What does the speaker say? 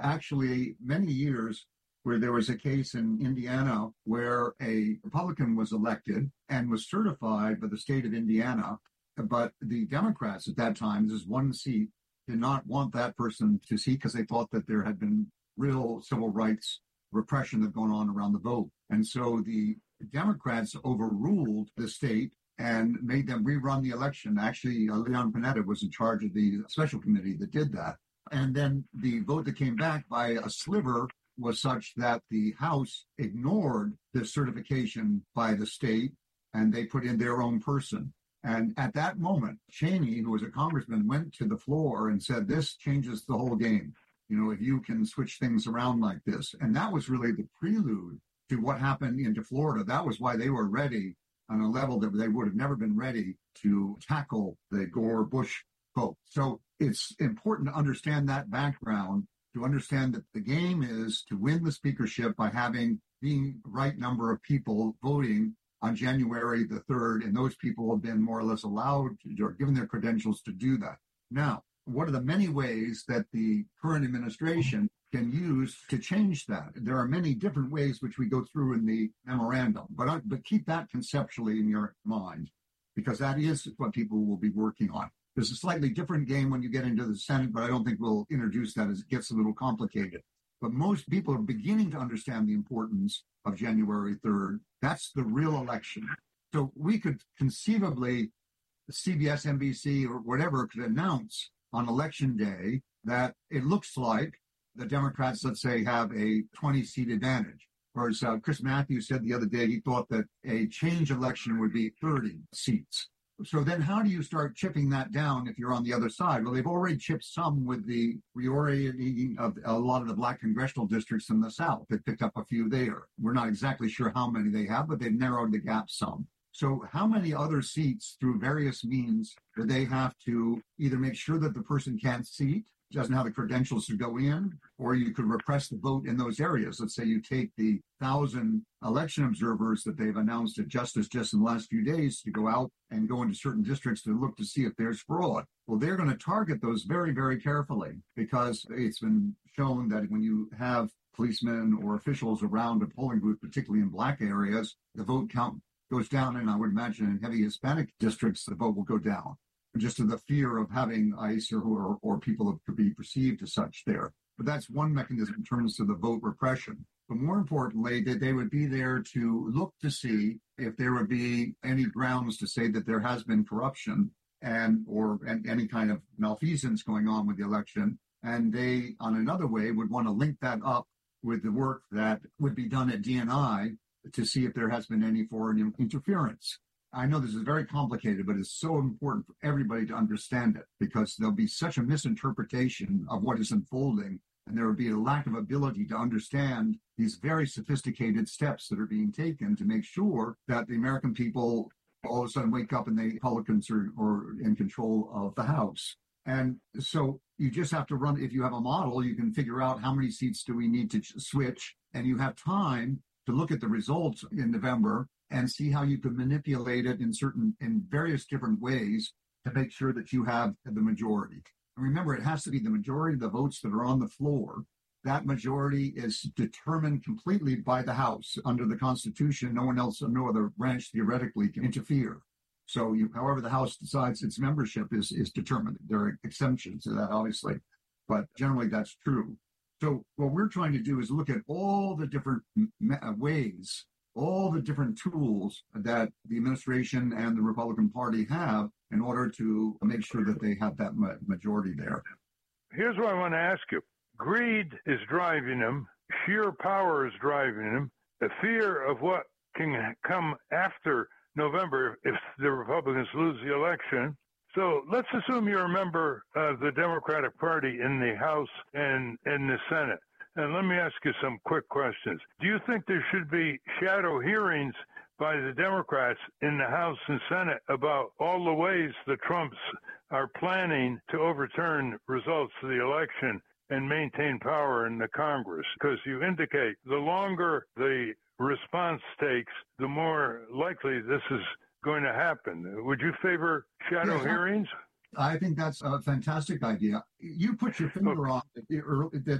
actually many years where there was a case in Indiana where a Republican was elected and was certified by the state of Indiana, but the Democrats at that time, this is one seat, did not want that person to see because they thought that there had been real civil rights repression that going on around the vote. And so the Democrats overruled the state and made them rerun the election. Actually, Leon Panetta was in charge of the special committee that did that. And then the vote that came back by a sliver was such that the House ignored the certification by the state and they put in their own person. And at that moment, Cheney, who was a congressman, went to the floor and said, this changes the whole game. You know, if you can switch things around like this. And that was really the prelude to what happened into Florida. That was why they were ready on a level that they would have never been ready to tackle the Gore-Bush vote. So it's important to understand that background, to understand that the game is to win the speakership by having the right number of people voting on January the 3rd, and those people have been more or less allowed to, or given their credentials to do that. Now, what are the many ways that the current administration can use to change that? There are many different ways which we go through in the memorandum, but keep that conceptually in your mind, because that is what people will be working on. There's a slightly different game when you get into the Senate, but I don't think we'll introduce that as it gets a little complicated. But most people are beginning to understand the importance of January 3rd. That's the real election. So we could conceivably, CBS, NBC, or whatever could announce on election day that it looks like the Democrats, let's say, have a 20-seat advantage. Whereas Chris Matthews said the other day he thought that a change election would be 30 seats. So then how do you start chipping that down if you're on the other side? Well, they've already chipped some with the reorienting of a lot of the black congressional districts in the South. They picked up a few there. We're not exactly sure how many they have, but they've narrowed the gap some. So how many other seats through various means do they have to either make sure that the person can't seat, doesn't have the credentials to go in, or you could repress the vote in those areas? Let's say you take the 1,000 election observers that they've announced at Justice just in the last few days to go out and go into certain districts to look to see if there's fraud. Well, they're going to target those very, very carefully, because it's been shown that when you have policemen or officials around a polling booth, particularly in black areas, the vote count goes down, and I would imagine in heavy Hispanic districts, the vote will go down, just to the fear of having ICE or people that could be perceived as such there. But that's one mechanism in terms of the vote repression. But more importantly, that they would be there to look to see if there would be any grounds to say that there has been corruption and any kind of malfeasance going on with the election. And they, on another way, would want to link that up with the work that would be done at DNI to see if there has been any foreign interference. I know this is very complicated, but it's so important for everybody to understand it, because there'll be such a misinterpretation of what is unfolding, and there will be a lack of ability to understand these very sophisticated steps that are being taken to make sure that the American people all of a sudden wake up and the Republicans are in control of the House. And so you just have to run, if you have a model, you can figure out how many seats do we need to switch, and you have time to look at the results in November and see how you could manipulate it in various different ways to make sure that you have the majority. And remember, it has to be the majority of the votes that are on the floor. That majority is determined completely by the House. Under the Constitution, no one else, no other branch theoretically can interfere. So however the House decides its membership is determined. There are exceptions to that, obviously, but generally that's true. So what we're trying to do is look at all the different ways, all the different tools that the administration and the Republican Party have in order to make sure that they have that majority there. Here's what I want to ask you. Greed is driving them. Sheer power is driving them. The fear of what can come after November if the Republicans lose the election. So let's assume you're a member of the Democratic Party in the House and in the Senate. And let me ask you some quick questions. Do you think there should be shadow hearings by the Democrats in the House and Senate about all the ways the Trumps are planning to overturn results of the election and maintain power in the Congress? Because you indicate the longer the response takes, the more likely this is going to happen. Would you favor shadow hearings? I think that's a fantastic idea. You put your finger on that